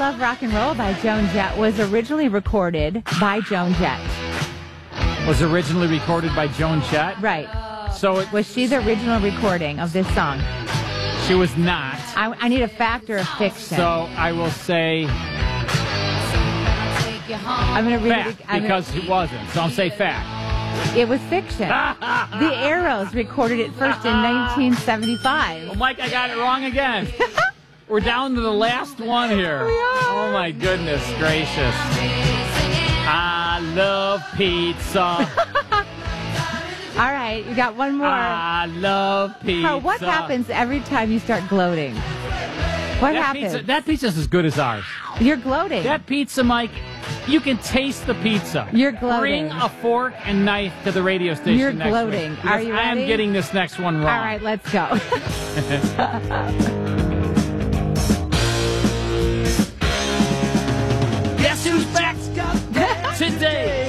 Love Rock and Roll by Joan Jett was originally recorded by Joan Jett. Was originally recorded by Joan Jett? Right. So was she the original recording of this song? She was not. I need a factor of fiction. So I will say I'm going to read fact, because it wasn't. So I'll say fact. It was fiction. The Arrows recorded it first in 1975. Oh, Mike, I got it wrong again. We're down to the last one here. Oh, my goodness gracious. I love pizza. All right, you got one more. I love pizza. Carl, what happens every time you start gloating? What happens? That pizza's as good as ours. You're gloating. That pizza, Mike, you can taste the pizza. You're gloating. Bring a fork and knife to the radio station. You're next gloating. week, Are you ready? I am getting this next one wrong. All right, let's go. Guess who's back today?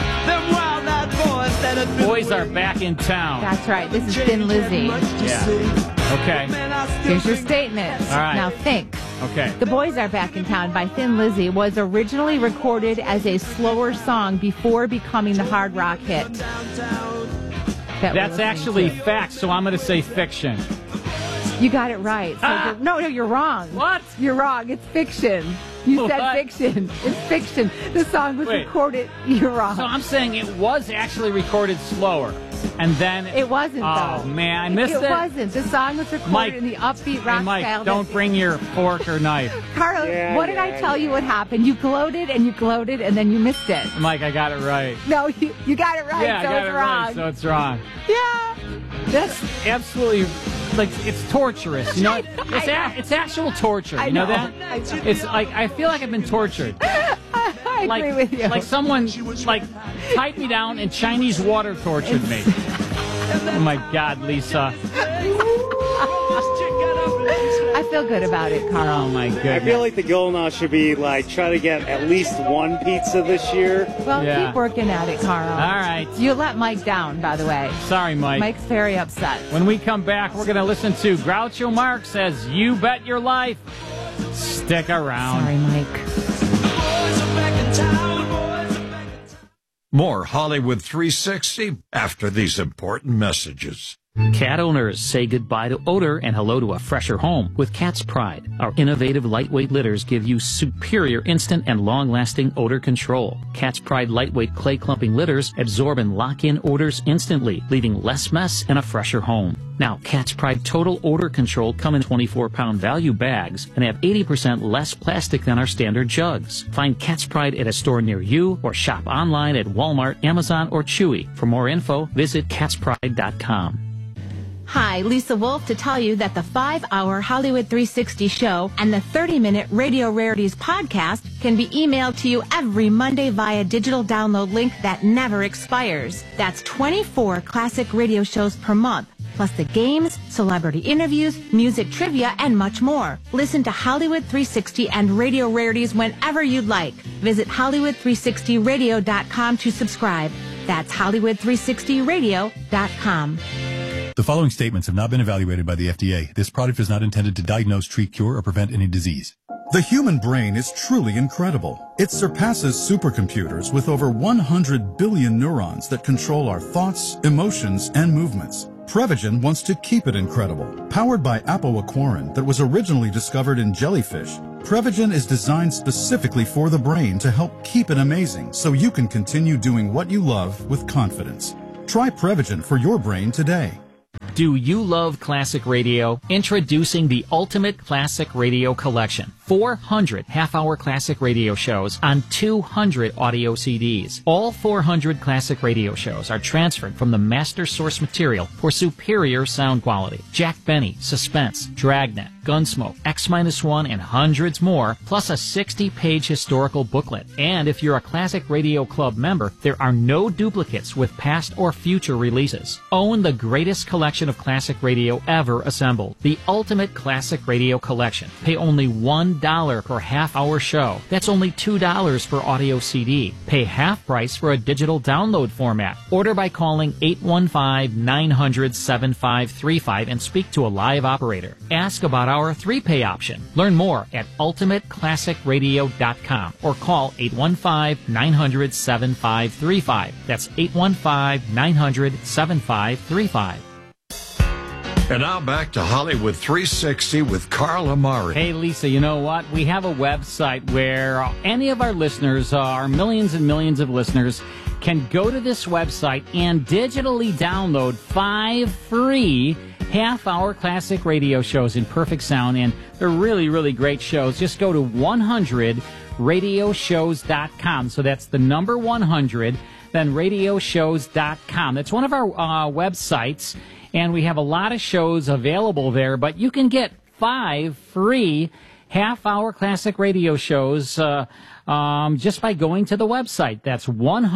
Boys are back in town. That's right. This is Thin Lizzy. Yeah. Okay. Here's your statement. All right. Now think. Okay. The Boys Are Back in Town by Thin Lizzy was originally recorded as a slower song before becoming the hard rock hit. That's actually fact, so I'm going to say fiction. You got it right. So no, you're wrong. What? You're wrong. It's fiction. You said What? fiction. It's fiction. The song was recorded. You're wrong. So I'm saying it was actually recorded slower. And then... It wasn't, though. Oh, man, I missed it. It wasn't. The song was recorded Mike, in the upbeat rock Hey, Mike, style. don't bring your fork or knife. Carlos, what did I tell you what happened? You gloated, and then you missed it. Mike, I got it right. No, you got it right, Yeah, so I got it's it wrong. right, so it's wrong. Yeah. That's absolutely... Like, it's torturous, you know? It's actual torture, you know that? It's like, I feel like I've been tortured. I agree with you. Like someone, like, tied me down and Chinese water tortured me. Oh, my God, Lisa. I feel good about it, Carl. Oh, my goodness. I feel like the goal now should be, like, try to get at least one pizza this year. Well, keep working at it, Carl. All right. You let Mike down, by the way. Sorry, Mike. Mike's very upset. When we come back, we're going to listen to Groucho Marx as You Bet Your Life. Stick around. Sorry, Mike. More Hollywood 360 after these important messages. Cat owners say goodbye to odor and hello to a fresher home with Cat's Pride. Our innovative lightweight litters give you superior instant and long-lasting odor control. Cat's Pride lightweight clay clumping litters absorb and lock in odors instantly, leaving less mess and a fresher home. Now, Cat's Pride Total Odor Control come in 24-pound value bags and have 80% less plastic than our standard jugs. Find Cat's Pride at a store near you or shop online at Walmart, Amazon, or Chewy. For more info, visit catspride.com. Hi, Lisa Wolf to tell you that the 5-hour Hollywood 360 show and the 30-minute Radio Rarities podcast can be emailed to you every Monday via digital download link that never expires. That's 24 classic radio shows per month, plus the games, celebrity interviews, music trivia, and much more. Listen to Hollywood 360 and Radio Rarities whenever you'd like. Visit Hollywood360radio.com to subscribe. That's Hollywood360radio.com. The following statements have not been evaluated by the FDA. This product is not intended to diagnose, treat, cure, or prevent any disease. The human brain is truly incredible. It surpasses supercomputers with over 100 billion neurons that control our thoughts, emotions, and movements. Prevagen wants to keep it incredible. Powered by apoaquarin that was originally discovered in jellyfish, Prevagen is designed specifically for the brain to help keep it amazing so you can continue doing what you love with confidence. Try Prevagen for your brain today. Do you love classic radio? Introducing the Ultimate Classic Radio Collection. 400 half-hour classic radio shows on 200 audio CDs. All 400 classic radio shows are transferred from the master source material for superior sound quality. Jack Benny, Suspense, Dragnet, Gunsmoke, X-1, and hundreds more, plus a 60-page historical booklet. And if you're a Classic Radio Club member, there are no duplicates with past or future releases. Own the greatest collection of classic radio ever assembled. The Ultimate Classic Radio Collection. Pay only $1 $1 per half-hour show. That's only $2 per audio CD. Pay half price for a digital download format. Order by calling 815-900-7535 and speak to a live operator. Ask about our 3-pay option. Learn more at ultimateclassicradio.com or call 815-900-7535. That's 815-900-7535. And now back to Hollywood 360 with Carl Amari. Hey, Lisa, you know what? We have a website where any of our listeners, our millions and millions of listeners, can go to this website and digitally download 5 free half-hour classic radio shows in perfect sound, and they're really, really great shows. Just go to 100radioshows.com. So that's the number 100, then radioshows.com. That's one of our websites, and we have a lot of shows available there, but you can get 5 free half-hour classic radio shows just by going to the website. That's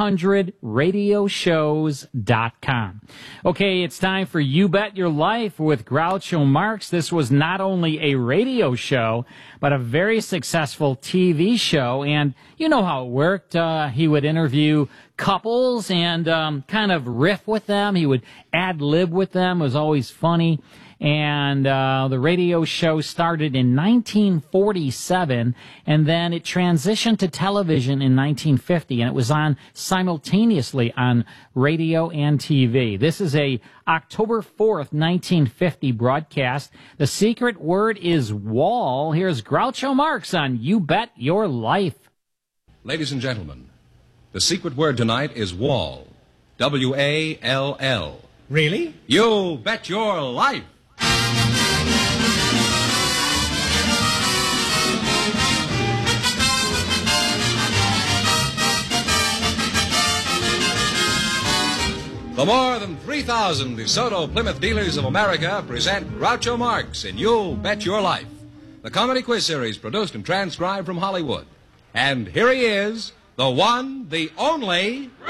100radioshows.com. Okay, it's time for You Bet Your Life with Groucho Marx. This was not only a radio show, but a very successful TV show, and you know how it worked. He would interview couples and kind of riff with them. He would ad-lib with them. It was always funny. And the radio show started in 1947, and then it transitioned to television in 1950, and it was on simultaneously on radio and TV. This is a October 4th, 1950 broadcast. The secret word is wall. Here's Groucho Marx on You Bet Your Life. Ladies and gentlemen, the secret word tonight is wall. W-A-L-L. Really? You bet your life. The more than 3,000 DeSoto Plymouth dealers of America present Groucho Marx in You'll Bet Your Life, the comedy quiz series produced and transcribed from Hollywood. And here he is, the one, the only...